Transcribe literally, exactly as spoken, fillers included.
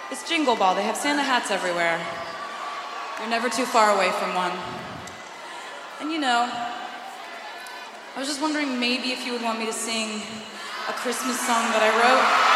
It's Jingle Ball. They have Santa hats everywhere. You're never too far away from one. And you know, I was just wondering maybe if you would want me to sing a Christmas song that I wrote.